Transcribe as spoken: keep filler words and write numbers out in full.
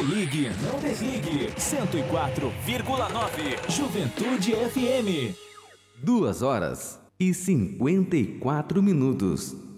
ligue, não desligue. cento e quatro vírgula nove Juventude F M. Duas horas e cinquenta e quatro minutos.